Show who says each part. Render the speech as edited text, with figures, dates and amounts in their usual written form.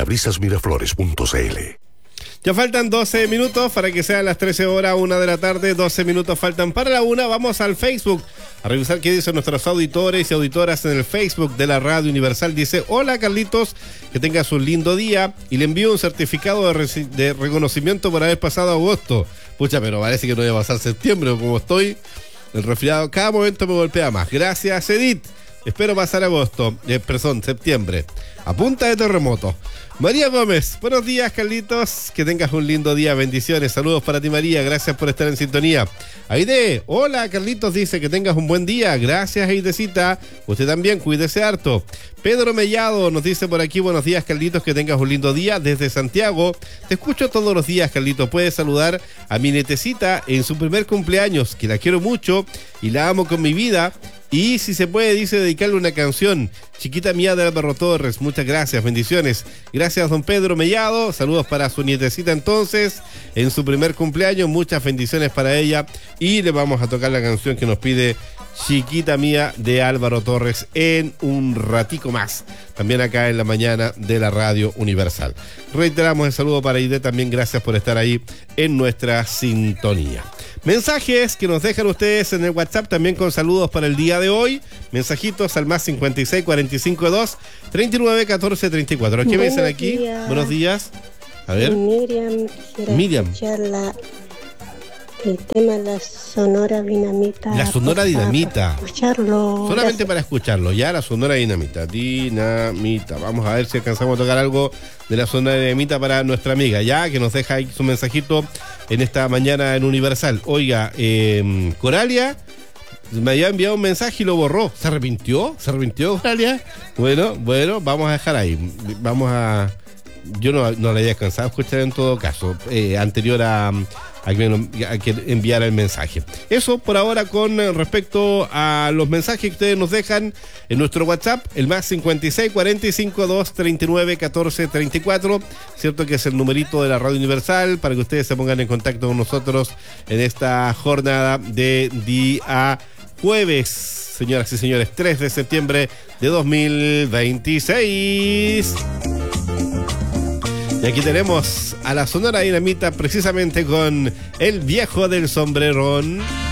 Speaker 1: Parabrisasmiraflores.cl.
Speaker 2: Ya faltan 12 minutos para que sean las 13 horas, 1 de la tarde, 12 minutos faltan para la 1. Vamos al Facebook a revisar qué dicen nuestros auditores y auditoras en el Facebook de la Radio Universal. Dice: hola Carlitos, que tengas un lindo día y le envío un certificado de reconocimiento por haber pasado agosto. Pucha, pero parece que no voy a pasar septiembre, como estoy, el resfriado cada momento me golpea más. Gracias, Edith. Espero pasar septiembre. A punta de terremoto. María Gómez, buenos días, Carlitos. Que tengas un lindo día, bendiciones. Saludos para ti, María. Gracias por estar en sintonía. Aide, hola, Carlitos, dice que tengas un buen día. Gracias, Aidecita. Usted también, cuídese harto. Pedro Mellado nos dice por aquí: buenos días, Carlitos, que tengas un lindo día desde Santiago. Te escucho todos los días, Carlitos. Puedes saludar a mi nietecita en su primer cumpleaños, que la quiero mucho y la amo con mi vida. Y si se puede, dice, dedicarle una canción, Chiquita Mía, de Álvaro Torres. Muchas gracias, bendiciones. Gracias, don Pedro Mellado. Saludos para su nietecita entonces, en su primer cumpleaños. Muchas bendiciones para ella. Y le vamos a tocar la canción que nos pide Chiquita Mía, de Álvaro Torres, en un ratico más. También acá en la mañana de la Radio Universal. Reiteramos el saludo para Aide también. Gracias por estar ahí en nuestra sintonía. Mensajes que nos dejan ustedes en el WhatsApp también con saludos para el día de hoy. Mensajitos al más 56 45 2 39 14 34. ¿Qué me dicen aquí? Buenos días. A ver. Miriam.
Speaker 3: Escuchar el tema de la Sonora Dinamita.
Speaker 2: La Sonora Dinamita.
Speaker 3: Para escucharlo.
Speaker 2: Solamente para escucharlo, ya, la Sonora Dinamita. Dinamita. Vamos a ver si alcanzamos a tocar algo de la Sonora Dinamita para nuestra amiga, ya, que nos deja ahí su mensajito en esta mañana en Universal. Oiga, Coralia me había enviado un mensaje y lo borró. ¿Se arrepintió? Coralia? Bueno, vamos a dejar ahí. Yo no le había alcanzado a escuchar en todo caso, anterior a que enviara el mensaje. Eso por ahora con respecto a los mensajes que ustedes nos dejan en nuestro WhatsApp, el más 56 45 2 39 14 34, cierto que es el numerito de la Radio Universal para que ustedes se pongan en contacto con nosotros en esta jornada de día jueves, señoras y señores, 3 de septiembre de 2026. Y aquí tenemos a la Sonora Dinamita precisamente con El Viejo del Sombrerón.